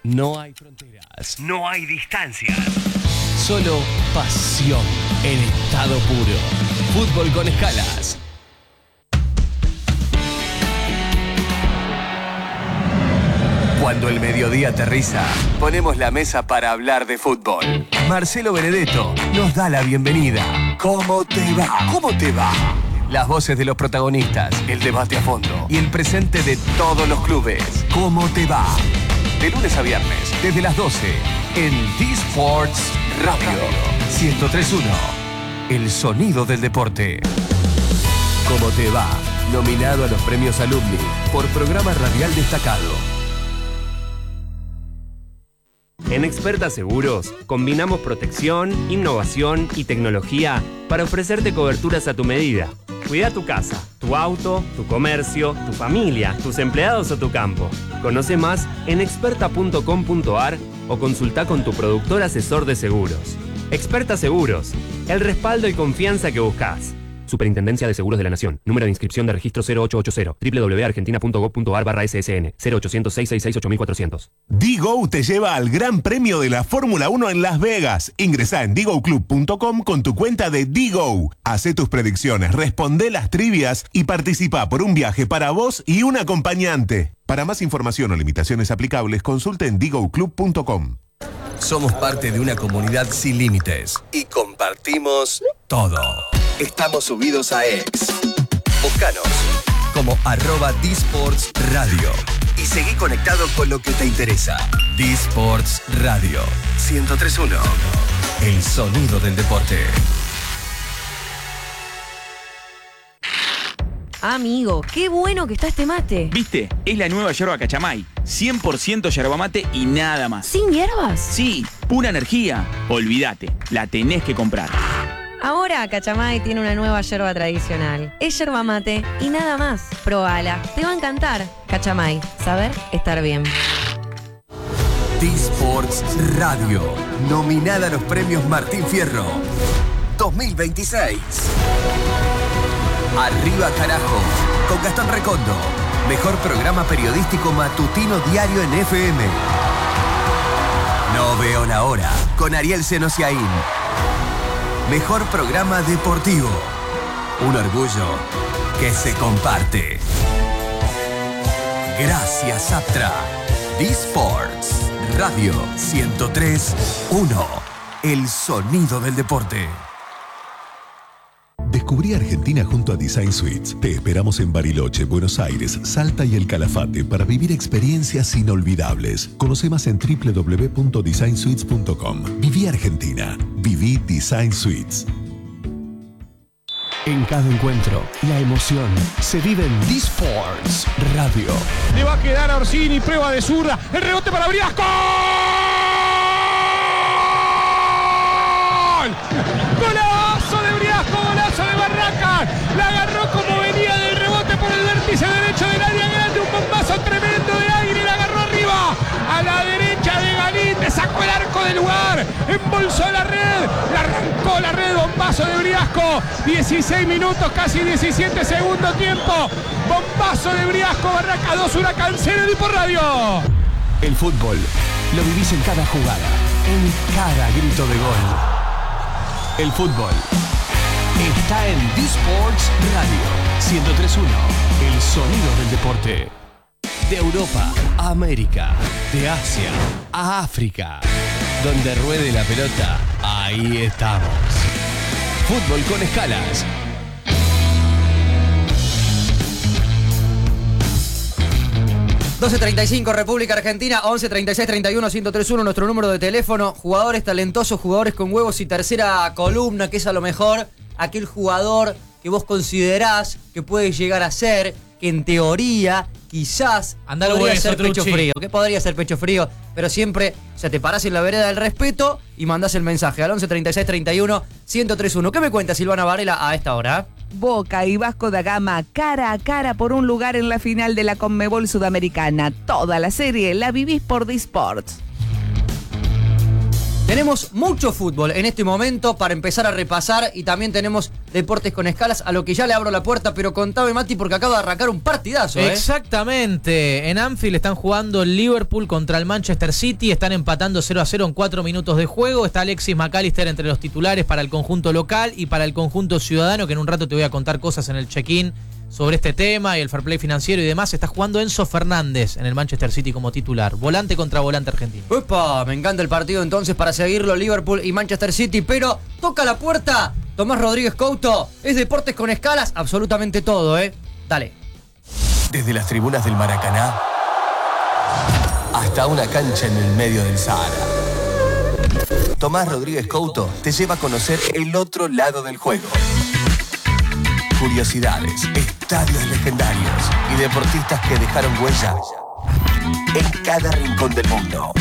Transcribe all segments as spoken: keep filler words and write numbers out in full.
No hay fronteras. No hay distancias. Solo pasión en estado puro. Fútbol con escalas. Cuando el mediodía aterriza, ponemos la mesa para hablar de fútbol. Marcelo Benedetto nos da la bienvenida. ¿Cómo te va? ¿Cómo te va? Las voces de los protagonistas, el debate a fondo y el presente de todos los clubes. ¿Cómo te va? De lunes a viernes, desde las doce, en D-Sports Radio ciento tres punto uno. El sonido del deporte. ¿Cómo te va? Nominado a los premios Alumni por programa radial destacado. En Experta Seguros, combinamos protección, innovación y tecnología para ofrecerte coberturas a tu medida. Cuida tu casa, tu auto, tu comercio, tu familia, tus empleados o tu campo. Conoce más en experta punto com punto a r o consulta con tu productor asesor de seguros. Experta Seguros, el respaldo y confianza que buscas. Superintendencia de Seguros de la Nación. Número de inscripción de registro cero ocho ocho cero. doble u doble u doble u punto argentina punto gob punto a r barra S S N. cero ochocientos, seiscientos sesenta y seis, ocho mil cuatrocientos. Digo te lleva al Gran Premio de la Fórmula uno en Las Vegas. Ingresá en digo club punto com con tu cuenta de Digo. Hacé tus predicciones, responde las trivias y participa por un viaje para vos y un acompañante. Para más información o limitaciones aplicables, consulte en digo club punto com. Somos parte de una comunidad sin límites y compartimos todo. Estamos subidos a X. Búscanos como arroba D-Sports Radio y seguí conectado con lo que te interesa. D-Sports Radio ciento tres punto uno. El sonido del deporte. Amigo, qué bueno que está este mate. ¿Viste? Es la nueva yerba Cachamay. cien por ciento yerba mate y nada más. ¿Sin hierbas? Sí, pura energía. Olvídate, la tenés que comprar. Ahora Cachamay tiene una nueva yerba tradicional. Es yerba mate y nada más. Probala, te va a encantar. Cachamay, saber estar bien. D-Sports Radio, nominada a los premios Martín Fierro dos mil veintiséis. Arriba carajo, con Gastón Recondo. Mejor programa periodístico matutino diario en F M. No veo la hora, con Ariel Senosiaín. Mejor programa deportivo. Un orgullo que se comparte. Gracias, Aptra. D-Sports Radio ciento tres punto uno. El sonido del deporte. Descubrí Argentina junto a Design Suites. Te esperamos en Bariloche, Buenos Aires, Salta y El Calafate para vivir experiencias inolvidables. Conoce más en doble u doble u doble u punto design suites punto com. Viví Argentina. Viví Design Suites. En cada encuentro, la emoción se vive en D-Sports Radio. Le va a quedar a Orsini, prueba de zurda. El rebote para Briasco. ¡Golazo de Briasco! ¡Golazo de Barracas! La agarró como venía del rebote por el vértice derecho del área grande. Un bombazo tremendo de aire. La agarró arriba a la derecha de Galín. Sacó el arco del lugar. Embolsó la red. La arrancó la red. Bombazo de Briasco. dieciséis minutos, casi diecisiete segundo tiempo. Bombazo de Briasco. Barracas dos, Huracán cero de por radio. El fútbol lo vivís en cada jugada, en cada grito de gol. El fútbol está en D-Sports Radio ciento tres punto uno. El sonido del deporte. De Europa a América, de Asia a África. Donde ruede la pelota, ahí estamos. Fútbol con escalas. doce treinta y cinco, República Argentina, once treinta y seis treinta y uno ciento tres punto uno, nuestro número de teléfono. Jugadores talentosos, jugadores con huevos y tercera columna, que es a lo mejor aquel jugador que vos considerás que puede llegar a ser, que en teoría quizás Andalo podría hueso, ser pecho Truchi. frío, que podría ser pecho frío, pero siempre, o sea, te parás en la vereda del respeto y mandás el mensaje al once treinta y seis treinta y uno ciento tres punto uno. ¿Qué me cuenta Silvana Varela a esta hora? Boca y Vasco da Gama cara a cara por un lugar en la final de la Conmebol Sudamericana. Toda la serie la vivís por D-Sports. Tenemos mucho fútbol en este momento para empezar a repasar y también tenemos deportes con escalas, a lo que ya le abro la puerta, pero contame, Mati, porque acaba de arrancar un partidazo, ¿eh? Exactamente. En Anfield están jugando el Liverpool contra el Manchester City, están empatando cero a cero en cuatro minutos de juego. Está Alexis McAllister entre los titulares para el conjunto local y para el conjunto ciudadano, que en un rato te voy a contar cosas en el check-in sobre este tema y el fair play financiero y demás. Está jugando Enzo Fernández en el Manchester City como titular. Volante contra volante argentino. Upa, me encanta el partido entonces para seguirlo, Liverpool y Manchester City, pero toca la puerta Tomás Rodríguez Couto. Es deportes con escalas, absolutamente todo, ¿eh? Dale. Desde las tribunas del Maracaná hasta una cancha en el medio del Sahara, Tomás Rodríguez Couto te lleva a conocer el otro lado del juego. Curiosidades, estadios legendarios y deportistas que dejaron huella en cada rincón del mundo.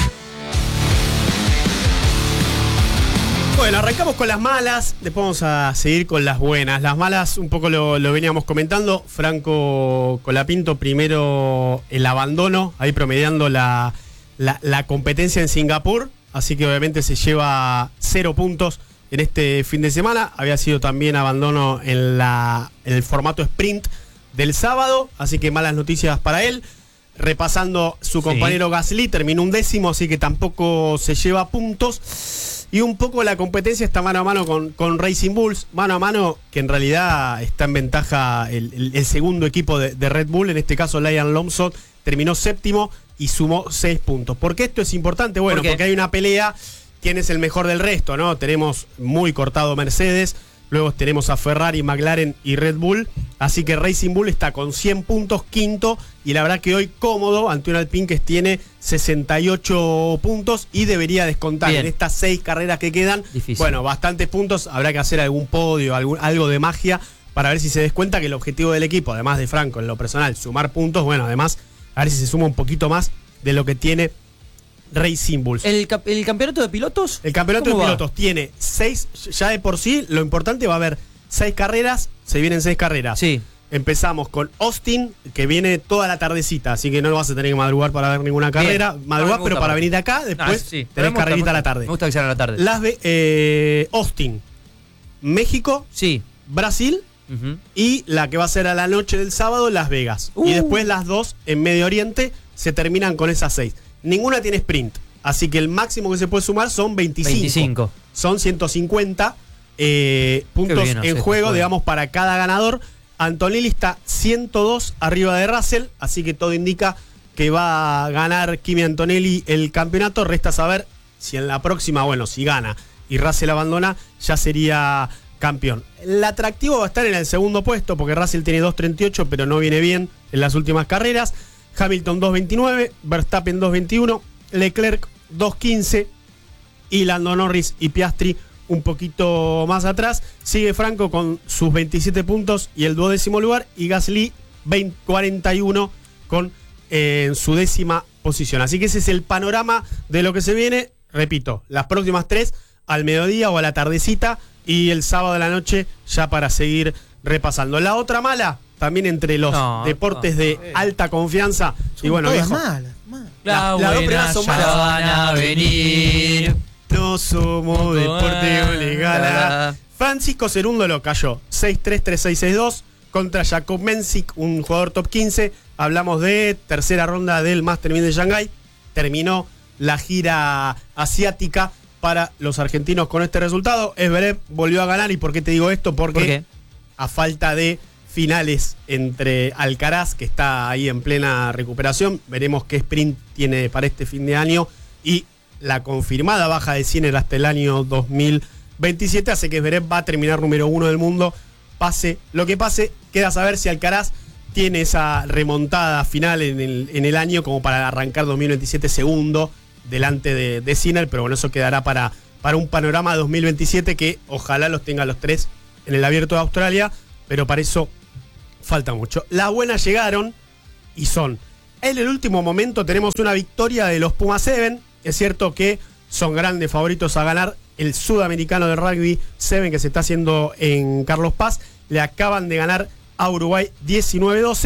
Bueno, arrancamos con las malas, después vamos a seguir con las buenas. Las malas, un poco lo, lo veníamos comentando. Franco Colapinto, primero el abandono, ahí promediando la, la, la competencia en Singapur. Así que obviamente se lleva cero puntos en este fin de semana. Había sido también abandono en, la, en el formato sprint del sábado, así que malas noticias para él. Repasando su compañero sí. Gasly, terminó un décimo, así que tampoco se lleva puntos. Y un poco la competencia está mano a mano con, con Racing Bulls, mano a mano que en realidad está en ventaja el, el, el segundo equipo de, de Red Bull, en este caso Liam Lawson, terminó séptimo y sumó seis puntos. ¿Por qué esto es importante? Bueno, ¿Por porque hay una pelea. ¿Quién es el mejor del resto, no? Tenemos muy cortado Mercedes, luego tenemos a Ferrari, McLaren y Red Bull, así que Racing Bull está con cien puntos, quinto, y la verdad que hoy cómodo ante un Alpine que tiene sesenta y ocho puntos y debería descontar. Bien. En estas seis carreras que quedan. Difícil. Bueno, bastantes puntos, habrá que hacer algún podio, algún, algo de magia para ver si se descuenta que el objetivo del equipo, además de Franco en lo personal, sumar puntos, bueno, además a ver si se suma un poquito más de lo que tiene Racing Bulls. ¿El, ¿El campeonato de pilotos? El campeonato de pilotos va? Tiene seis, ya de por sí, lo importante va a haber seis carreras, se vienen seis carreras. Sí. Empezamos con Austin, que viene toda la tardecita, así que no vas a tener que madrugar para ver ninguna carrera. Bien. Madrugar, no, pero para venir acá, después ah, sí. tenés carrerita a la tarde. Me gusta que sea a la tarde. Las de eh, Austin, México, sí. Brasil, uh-huh. y la que va a ser a la noche del sábado, Las Vegas. Uh. Y después las dos en Medio Oriente se terminan con esas seis. Ninguna tiene sprint, así que el máximo que se puede sumar son veinticinco. veinticinco. Son ciento cincuenta eh, puntos bien, no en sé, juego, digamos, para cada ganador. Antonelli está ciento dos arriba de Russell, así que todo indica que va a ganar Kimi Antonelli el campeonato. Resta saber si en la próxima, bueno, si gana y Russell abandona, ya sería campeón. El atractivo va a estar en el segundo puesto, porque Russell tiene dos treinta y ocho, pero no viene bien en las últimas carreras. Hamilton dos veintinueve, Verstappen dos veintiuno, Leclerc dos quince y Lando Norris y Piastri un poquito más atrás. Sigue Franco con sus veintisiete puntos y el duodécimo lugar, y Gasly veinte, cuarenta y uno con eh, en su décima posición. Así que ese es el panorama de lo que se viene. Repito, las próximas tres al mediodía o a la tardecita, y el sábado a la noche ya para seguir repasando. La otra mala, también entre los no, deportes no, no, de alta confianza. Son y bueno, viejo, malas, malas. La, la dos primeras son malas. Van a venir. No somos deporte legal. Francisco Cerúndolo cayó seis tres, tres seis, seis dos contra Jacob Mensik, un jugador top quince. Hablamos de tercera ronda del Master mil de Shanghái. Terminó la gira asiática para los argentinos con este resultado. Zverev volvió a ganar. ¿Y por qué te digo esto? Porque ¿Por qué? A falta de finales entre Alcaraz, que está ahí en plena recuperación, veremos qué sprint tiene para este fin de año, y la confirmada baja de Sinner hasta el año dos mil veintisiete, hace que Zverev va a terminar número uno del mundo. Pase lo que pase, queda saber si Alcaraz tiene esa remontada final en el, en el año como para arrancar dos mil veintisiete segundo delante de, de Sinner, pero bueno, eso quedará para, para un panorama dos mil veintisiete que ojalá los tenga los tres en el Abierto de Australia, pero para eso falta mucho. Las buenas llegaron y son: en el último momento tenemos una victoria de los Puma siete. Es cierto que son grandes favoritos a ganar el sudamericano de rugby siete que se está haciendo en Carlos Paz. Le acaban de ganar a Uruguay diecinueve doce,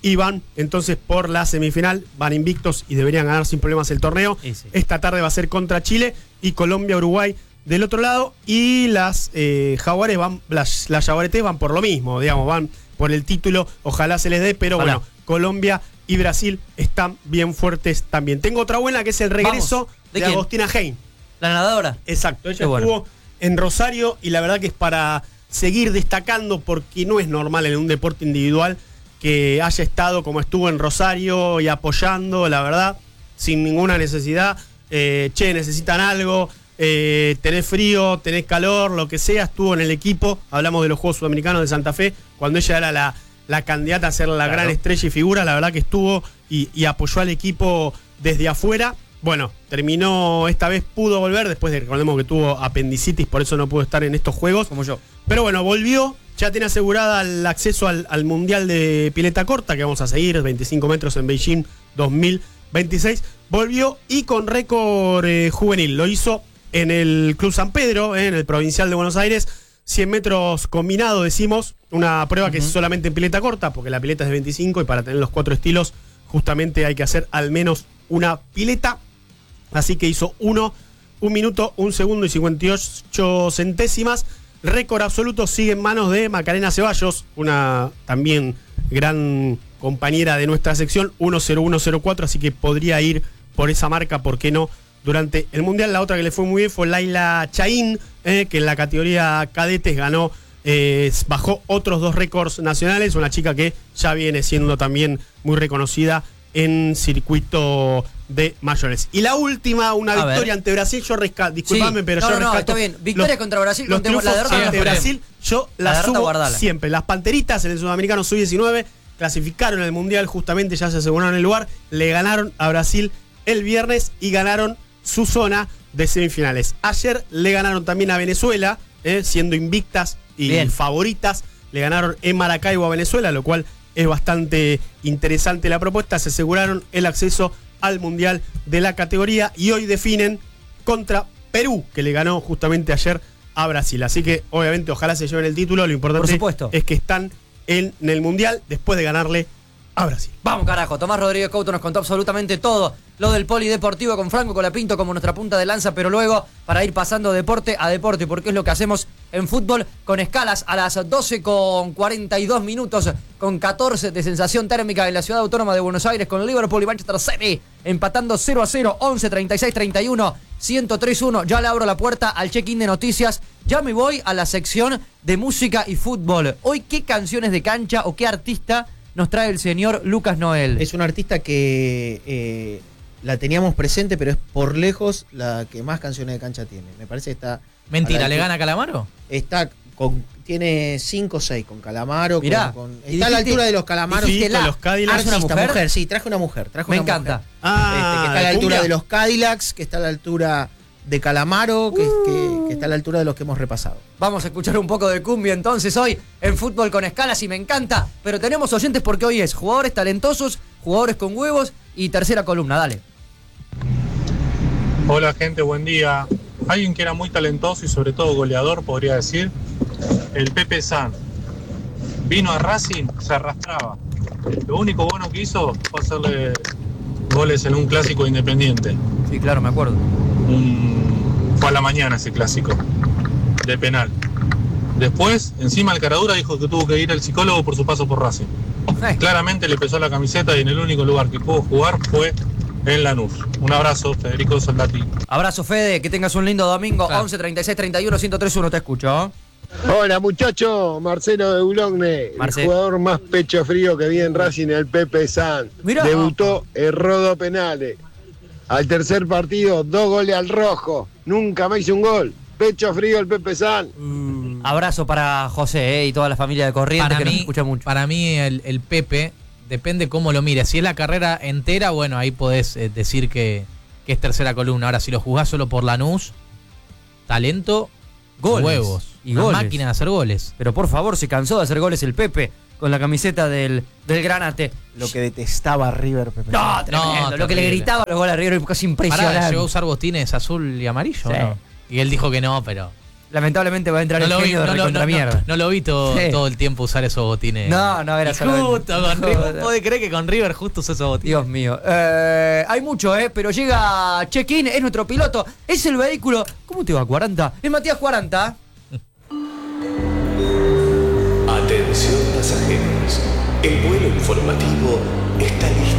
y van entonces por la semifinal, van invictos y deberían ganar sin problemas el torneo. Sí, sí. Esta tarde va a ser contra Chile y Colombia-Uruguay del otro lado, y las eh, jaguares van, las, las jaguaretes van por lo mismo, digamos, van por el título, ojalá se les dé, pero Ojalá. bueno, Colombia y Brasil están bien fuertes también. Tengo otra buena que es el regreso Vamos. ¿De de, quién? Agostina Hein. La nadadora. Exacto, ella Qué bueno. estuvo en Rosario y la verdad que es para seguir destacando porque no es normal en un deporte individual que haya estado como estuvo en Rosario y apoyando, la verdad, sin ninguna necesidad. Eh, che, necesitan algo, eh, tenés frío, tenés calor, lo que sea, estuvo en el equipo. Hablamos de los Juegos Sudamericanos de Santa Fe, cuando ella era la, la candidata a ser la Claro. gran estrella y figura, la verdad que estuvo y, y apoyó al equipo desde afuera. Bueno, terminó, esta vez pudo volver, después de, recordemos que tuvo apendicitis, por eso no pudo estar en estos Juegos. Como yo. Pero bueno, volvió, ya tiene asegurada el acceso al, al Mundial de Pileta Corta, que vamos a seguir, veinticinco metros en Beijing dos mil veintiséis. Volvió y con récord eh, juvenil, lo hizo en el Club San Pedro, eh, en el Provincial de Buenos Aires, cien metros combinado, decimos, una prueba que es solamente en pileta corta, porque la pileta es de veinticinco y para tener los cuatro estilos justamente hay que hacer al menos una pileta. Así que hizo uno, un minuto, un segundo y cincuenta y ocho centésimas. Récord absoluto sigue en manos de Macarena Ceballos, una también gran compañera de nuestra sección, uno cero uno cero cuatro, así que podría ir por esa marca, ¿por qué no?, durante el Mundial. La otra que le fue muy bien fue Laila Chaín, eh, que en la categoría cadetes ganó, eh, bajó otros dos récords nacionales, una chica que ya viene siendo también muy reconocida en circuito de mayores. Y la última, una A victoria ver. ante Brasil, yo rescato, disculpame, Sí. pero no, yo no, no, rescato está bien. Victoria los- contra Brasil, los contemos la triunfos derrota ante no la Brasil, yo La la derrota subo guardala. siempre. Las Panteritas en el Sudamericano sub diecinueve clasificaron en el Mundial, justamente ya se aseguraron el lugar, le ganaron a Brasil el viernes y ganaron su zona de semifinales. Ayer le ganaron también a Venezuela, eh, siendo invictas y Bien. favoritas, le ganaron en Maracaibo a Venezuela, lo cual es bastante interesante la propuesta. Se aseguraron el acceso al Mundial de la categoría y hoy definen contra Perú, que le ganó justamente ayer a Brasil. Así que obviamente ojalá se lleven el título, lo importante Por supuesto. es que están en, en el Mundial después de ganarle a Brasil. Vamos, carajo. Tomás Rodríguez Couto nos contó absolutamente todo lo del polideportivo con Franco Colapinto como nuestra punta de lanza, pero luego para ir pasando de deporte a deporte, porque es lo que hacemos en fútbol con escalas a las doce con cuarenta y dos minutos, con catorce de sensación térmica en la ciudad autónoma de Buenos Aires, con Liverpool y Manchester City empatando cero a cero, once, treinta y seis, treinta y uno, ciento tres uno. Ya le abro la puerta al check-in de noticias. Ya me voy a la sección de música y fútbol. Hoy, ¿qué canciones de cancha o qué artista nos trae el señor Lucas Noel? Es una artista que eh, la teníamos presente, pero es por lejos la que más canciones de cancha tiene. Me parece que está... Mentira, a la ¿le altura- gana a Calamaro? Está con... Tiene cinco o seis con Calamaro. Mirá, con, con- y está a la dijiste- altura de los Calamaros. dijiste la- los Cadillacs. Artista, ¿Es una mujer? mujer? Sí, traje una mujer. Traje Me una encanta. mujer. Ah, Este, que está a la ¿de altura cumbia? de los Cadillacs, que está a la altura de Calamaro, que, que- que está a la altura de los que hemos repasado. Vamos a escuchar un poco de cumbia entonces hoy en Fútbol con Escalas y me encanta, pero tenemos oyentes porque hoy es jugadores talentosos, jugadores con huevos y tercera columna, dale. Hola gente, buen día. Alguien que era muy talentoso y sobre todo goleador, podría decir, el Pepe San. Vino a Racing, se arrastraba. Lo único bueno que hizo fue hacerle goles en un clásico Independiente. Sí, claro, me acuerdo. Un... Fue a la mañana ese clásico, de penal. Después, encima el Caradura dijo que tuvo que ir al psicólogo por su paso por Racing. Eh, Claramente le pesó la camiseta y en el único lugar que pudo jugar fue en Lanús. Un abrazo, Federico Soldati. Abrazo Fede, que tengas un lindo domingo, Claro. once, treinta y seis, treinta y uno, ciento tres uno, te escucho. Hola muchachos, Marcelo de Boulogne, Marce. el jugador más pecho frío que vi en Racing, el Pepe San. Mirá. Debutó, erró dos penales. Al tercer partido, dos goles al rojo. Nunca me hizo un gol. Pecho frío el Pepe San. Abrazo para José eh, y toda la familia de Corrientes Para que nos mí, escucha mucho. para mí el, el Pepe, depende cómo lo mires. Si es la carrera entera, bueno, ahí podés eh, decir que, que es tercera columna. Ahora, si lo jugás solo por Lanús, talento, Goles. huevos. Y Una goles. máquina de hacer goles. Pero por favor, se cansó de hacer goles el Pepe con la camiseta del, del Granate. Lo que detestaba River, Pepe. No, tremendo. No, lo que le terrible. gritaba a los goles a River es impresionante. Pará, llegó a usar botines azul y amarillo, Sí. ¿no? Y él dijo que no, pero... lamentablemente va a entrar No el lo vi, genio de no, lo- recontra no, no, mierda. no lo vi todo, Sí. todo el tiempo usar esos botines. No, no era Y solamente- justo con No, River. no. ¿Podés creer que con River justo usó esos botines? Dios mío. Eh, hay mucho, ¿eh? Pero llega Check-in, es nuestro piloto, es el vehículo. ¿Cómo te va, cuarenta? Es Matías cuarenta. Atención pasajeros, el vuelo informativo está listo.